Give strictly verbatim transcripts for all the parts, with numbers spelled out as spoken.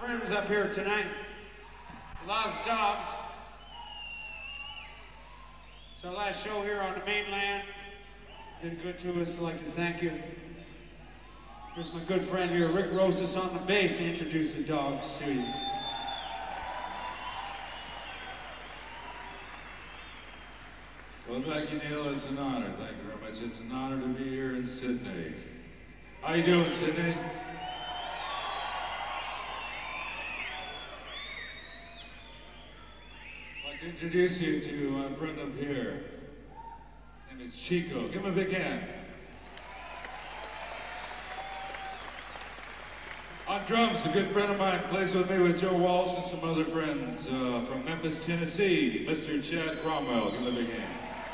friends up here tonight. Lost Dogs. It's our last show here on the mainland. Been good to us. I'd like to thank you. Here's my good friend here, Rick Rosas on the bass. He introduced the Dogs to you. Well, thank you, Neil. It's an honor. Thank you very much. It's an honor to be here in Sydney. How you doing, Sydney? I'd like to introduce you to my friend up here. His name is Chico. Give him a big hand. On drums, a good friend of mine plays with me with Joe Walsh and some other friends uh, from Memphis, Tennessee, Mister Chad Cromwell. Give him a big hand.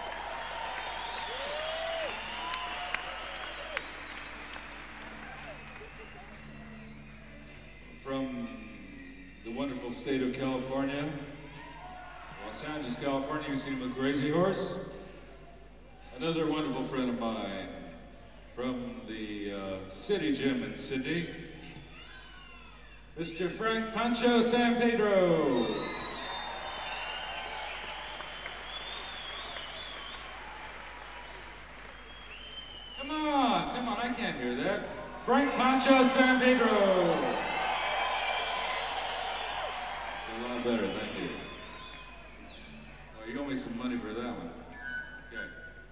From the wonderful state of California, Los Angeles, California, you've seen him with Crazy Horse. Another wonderful friend of mine from the uh, City Gym in Sydney, Mister Frank Pancho San Pedro. Come on, come on, I can't hear that. Frank Pancho San Pedro. It's a lot better, thank you. Oh, you owe me some money for that one. Okay.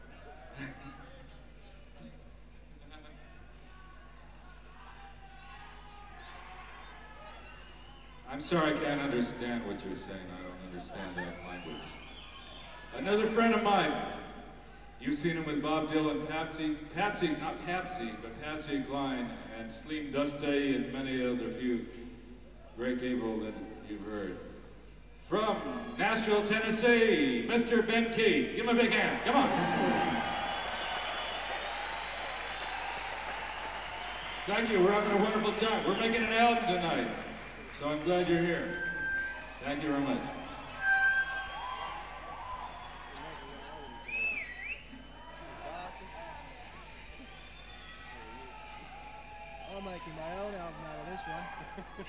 I'm sorry, I can't understand what you're saying. I don't understand that language. Another friend of mine. You've seen him with Bob Dylan, Patsy, Patsy, not Patsy, but Patsy Cline, and Slim Dusty, and many other few great people that you've heard. From Nashville, Tennessee, Mister Ben Keith. Give him a big hand. Come on. Thank you. We're having a wonderful time. We're making an album tonight. So I'm glad you're here. Thank you very much. I'm making my own album out of this one.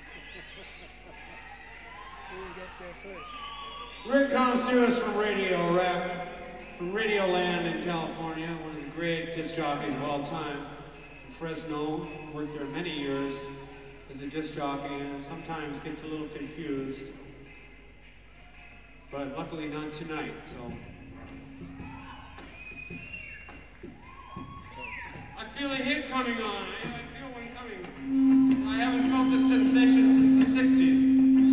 See who gets there first. Rick comes to us from Radio Rap, from Radio Land in California, one of the great disc jockeys of all time. In Fresno, worked there many years as a disc jockey, and sometimes gets a little confused. But luckily not tonight, so. I feel a hit coming on.